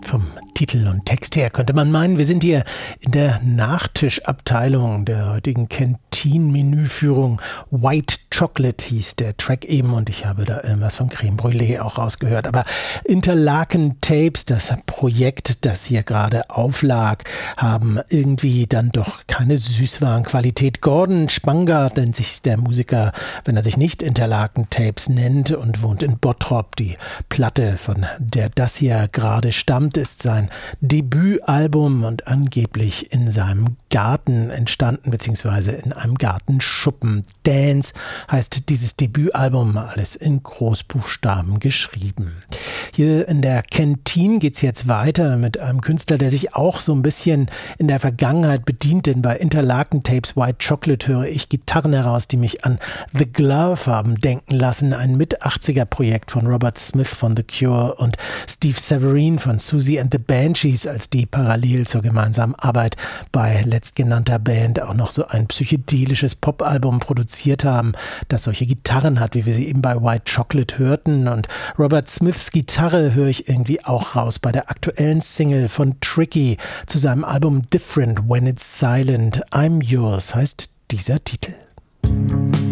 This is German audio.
Vom Titel und Text her könnte man meinen, wir sind hier in der Nachtischabteilung der heutigen Canteen-Menüführung. White Chocolate hieß der Track eben und ich habe da irgendwas von Creme Brûlée auch rausgehört. Aber Interlaken Tapes, das Projekt, das hier gerade auflag, haben irgendwie dann doch keine Süßwarenqualität. Gordon Spangard nennt sich der Musiker, wenn er sich nicht Interlaken Tapes nennt und wohnt in Bottrop. Die Platte, von der das hier gerade stammt, ist sein Debütalbum und angeblich in seinem Garten entstanden, beziehungsweise in einem Gartenschuppen. Dance heißt dieses Debütalbum, alles in Großbuchstaben geschrieben. Hier in der Canteen geht es jetzt weiter mit einem Künstler, der sich auch so ein bisschen in der Vergangenheit bedient, denn bei Interlaken Tapes White Chocolate höre ich Gitarren heraus, die mich an The Glove haben denken lassen, ein Mit-80er-Projekt von Robert Smith von The Cure und Steve Severin von Susie and the Banshees, als die parallel zur gemeinsamen Arbeit bei letztgenannter Band auch noch so ein psychedelisches Popalbum produziert haben, das solche Gitarren hat, wie wir sie eben bei White Chocolate hörten. Und Robert Smiths Gitarre höre ich irgendwie auch raus bei der aktuellen Single von Tricky zu seinem Album Different When It's Silent. I'm Yours heißt dieser Titel.